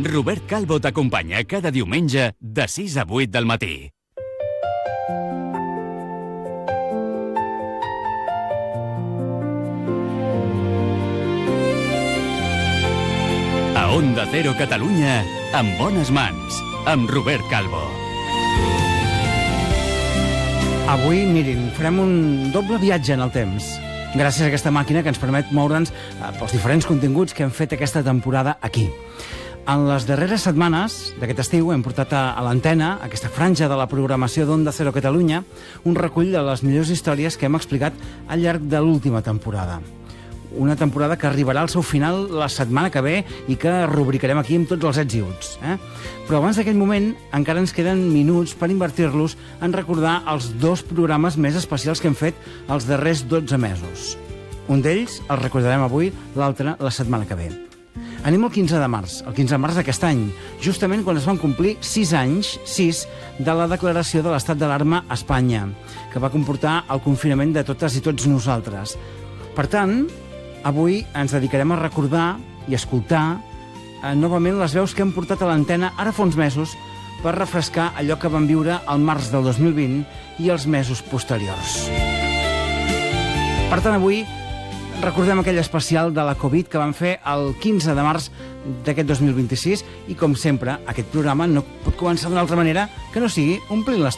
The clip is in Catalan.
Robert Calvo t'acompanya cada diumenge de 6 a 8 del matí. A Onda Cero Catalunya, amb bones mans, amb Robert Calvo. Avui, mirin, farem un doble viatge en el temps. Gràcies a aquesta màquina que ens permet moure'ns pels diferents continguts que hem fet aquesta temporada aquí. En les darreres setmanes d'aquest estiu hem portat a l'antena, aquesta franja de la programació d'Onda Cero Catalunya, un recull de les millors històries que hem explicat al llarg de l'última temporada. Una temporada que arribarà al seu final la setmana que ve i que rubricarem aquí amb tots els ets i uts. Però abans d'aquell moment encara ens queden minuts per invertir-los en recordar els 2 programes més especials que hem fet els darrers 12 mesos. Un d'ells el recordarem avui, l'altre la setmana que ve. Anem al 15 de març, el 15 de març d'aquest any, justament quan es van complir 6 anys, 6, de la declaració de l'estat d'alarma a Espanya, que va comportar el confinament de totes i tots nosaltres. Per tant, avui ens dedicarem a recordar i escoltar novament les veus que hem portat a l'antena ara fa uns mesos per refrescar allò que vam viure al març del 2020 i els mesos posteriors. Per tant, avui recordem aquell especial de la Covid que vam fer el 15 de març d'aquest 2026 i, com sempre, aquest programa no pot començar d'una altra manera que no sigui omplint les